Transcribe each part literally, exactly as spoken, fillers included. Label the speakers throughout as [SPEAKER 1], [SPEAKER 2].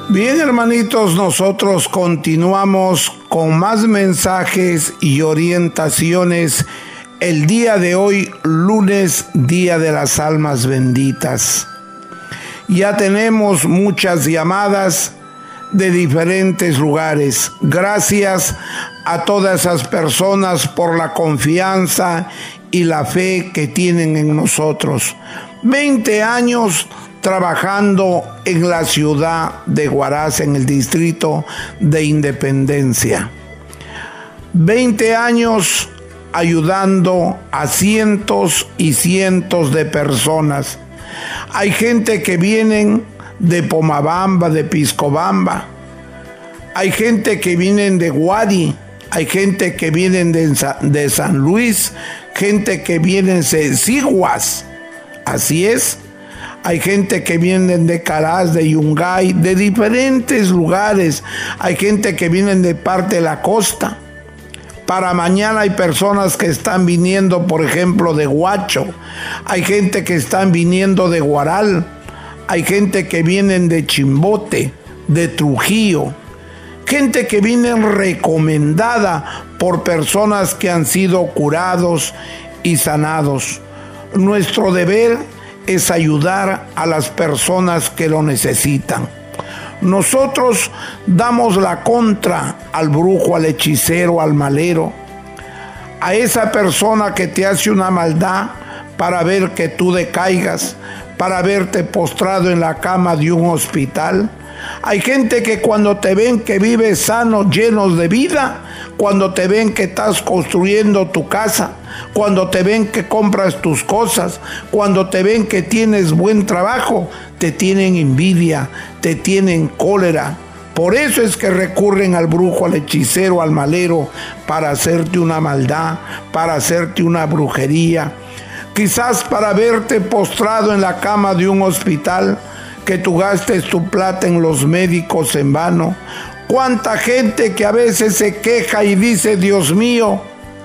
[SPEAKER 1] Bien, hermanitos, nosotros continuamos con más mensajes y orientaciones el día de hoy, lunes, Día de las Almas Benditas. Ya tenemos muchas llamadas de diferentes lugares. Gracias a todas esas personas por la confianza y la fe que tienen en nosotros. veinte años trabajando en la ciudad de Huaraz, en el distrito de Independencia. veinte años ayudando a cientos y cientos de personas. Hay gente que vienen de Pomabamba, de Piscobamba. Hay gente que vienen de Guadi. Hay gente que vienen de, de San Luis. Gente que vienen de Siguas. Así es. Hay gente que viene de Caraz, de Yungay, de diferentes lugares. Hay gente que viene de parte de la costa. Para mañana hay personas que están viniendo, por ejemplo, de Huacho. Hay gente que están viniendo de Huaral. Hay gente que viene de Chimbote, de Trujillo. Gente que viene recomendada por personas que han sido curados y sanados. Nuestro deber es ayudar a las personas que lo necesitan. Nosotros damos la contra al brujo, al hechicero, al malero, a esa persona que te hace una maldad para ver que tú decaigas, para verte postrado en la cama de un hospital. Hay gente que cuando te ven que vives sano, llenos de vida, cuando te ven que estás construyendo tu casa, cuando te ven que compras tus cosas, cuando te ven que tienes buen trabajo, te tienen envidia, te tienen cólera. Por eso es que recurren al brujo, al hechicero, al malero, para hacerte una maldad, para hacerte una brujería. Quizás para verte postrado en la cama de un hospital, que tú gastes tu plata en los médicos en vano. Cuánta gente que a veces se queja y dice, Dios mío,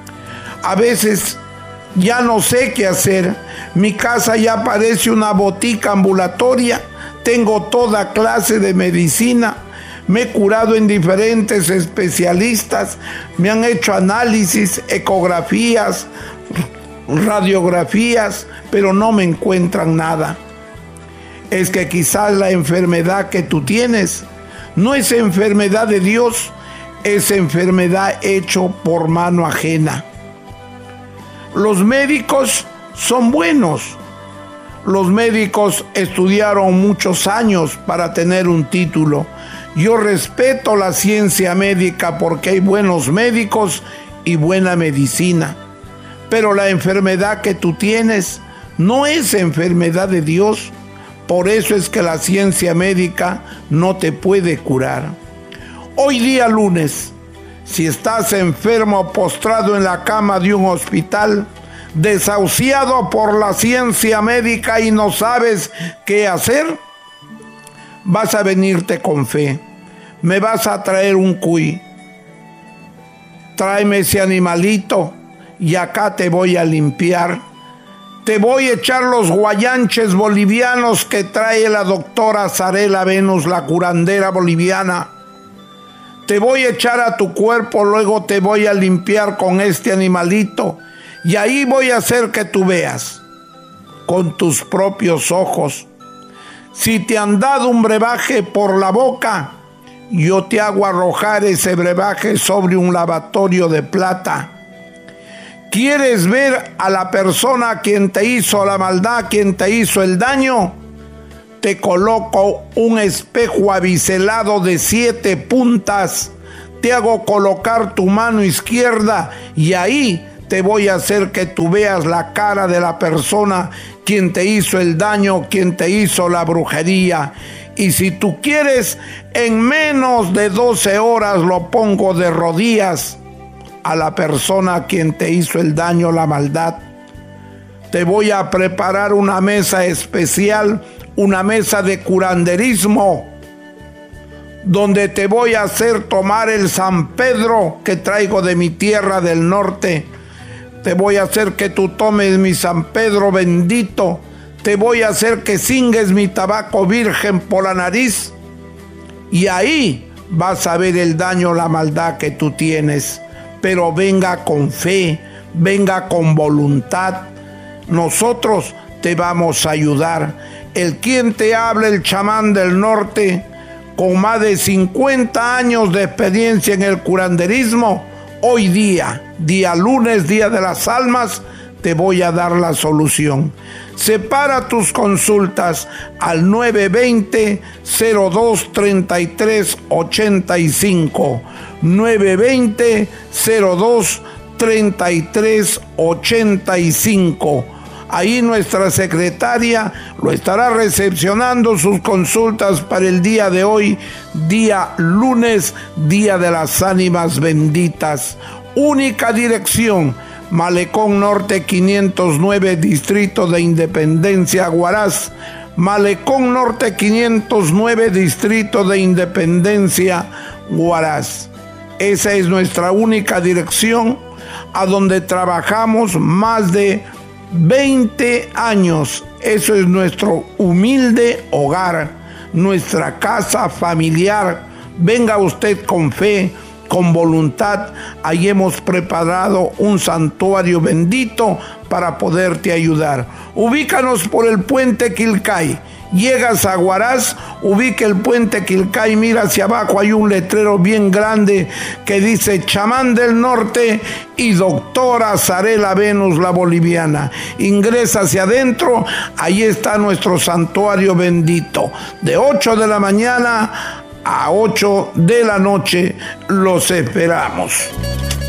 [SPEAKER 1] a veces ya no sé qué hacer. Mi casa ya parece una botica ambulatoria. Tengo toda clase de medicina. Me he curado en diferentes especialistas. Me han hecho análisis, ecografías, radiografías, pero no me encuentran nada. Es que quizás la enfermedad que tú tienes no es enfermedad de Dios, es enfermedad hecho por mano ajena. Los médicos son buenos. Los médicos estudiaron muchos años para tener un título. Yo respeto la ciencia médica porque hay buenos médicos y buena medicina. Pero la enfermedad que tú tienes no es enfermedad de Dios. Por eso es que la ciencia médica no te puede curar. Hoy día lunes, si estás enfermo, postrado en la cama de un hospital, desahuciado por la ciencia médica y no sabes qué hacer, vas a venirte con fe. Me vas a traer un cuy. Tráeme ese animalito y acá te voy a limpiar. Te voy a echar los guayanches bolivianos que trae la doctora Zarela Venus, la curandera boliviana. Te voy a echar a tu cuerpo, luego te voy a limpiar con este animalito. Y ahí voy a hacer que tú veas con tus propios ojos. Si te han dado un brebaje por la boca, yo te hago arrojar ese brebaje sobre un lavatorio de plata. ¿Quieres ver a la persona quien te hizo la maldad, quien te hizo el daño? Te coloco un espejo abiselado de siete puntas. Te hago colocar tu mano izquierda y ahí te voy a hacer que tú veas la cara de la persona quien te hizo el daño, quien te hizo la brujería. Y si tú quieres, en menos de doce horas lo pongo de rodillas a la persona a quien te hizo el daño, la maldad. Te voy a preparar una mesa especial, una mesa de curanderismo, donde te voy a hacer tomar el San Pedro que traigo de mi tierra del norte. Te voy a hacer que tú tomes mi San Pedro bendito. Te voy a hacer que cingues mi tabaco virgen por la nariz. y ahí vas a ver el daño, la maldad que tú tienes. Pero venga con fe, venga con voluntad. Nosotros te vamos a ayudar. El quien te habla, el chamán del norte, con más de cincuenta años de experiencia en el curanderismo, hoy día, día lunes, día de las almas, te voy a dar la solución. Separa tus consultas al nueve dos cero, cero dos, tres tres ocho cinco. nueve dos cero, cero dos, tres tres ocho cinco. Ahí nuestra secretaria lo estará recepcionando sus consultas para el día de hoy, día lunes, día de las ánimas benditas. Única dirección: Malecón Norte quinientos nueve, Distrito de Independencia, Huaraz. Malecón Norte quinientos nueve, Distrito de Independencia, Huaraz. Esa es nuestra única dirección, a donde trabajamos más de veinte años. Eso es nuestro humilde hogar, nuestra casa familiar. Venga usted con fe, con voluntad. Ahí hemos preparado un santuario bendito para poderte ayudar. Ubícanos por el puente Quilcay. Llegas a Huaraz, ubica el puente Quilcay, mira hacia abajo, hay un letrero bien grande que dice Chamán del Norte y Doctora Zarela Venus la Boliviana. Ingresa hacia adentro, ahí está nuestro santuario bendito. De ocho de la mañana a ocho de la noche los esperamos.